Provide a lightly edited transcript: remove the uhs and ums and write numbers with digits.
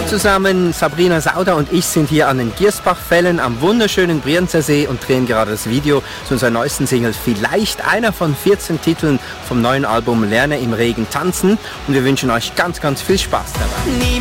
zusammen, Sabrina Sauter und ich sind hier an den Giersbachfällen am wunderschönen Brienzer See und drehen gerade das Video zu unserer neuesten Single, vielleicht einer von 14 Titeln vom neuen Album Lerne im Regen tanzen, und wir wünschen euch ganz, ganz viel Spaß dabei.